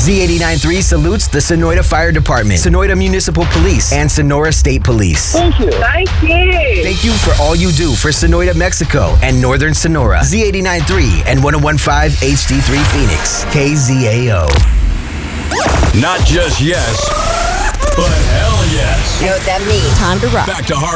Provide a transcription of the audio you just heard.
Z89.3 salutes the Sonoita Fire Department, Sonoita Municipal Police, and Sonora State Police. Thank you. Thank you. Thank you for all you do for Sonoita, Mexico, and Northern Sonora. Z89.3 and 101.5 HD3 Phoenix. KZAO. Not just yes, but hell yes. You know what that means? Time to rock. Back to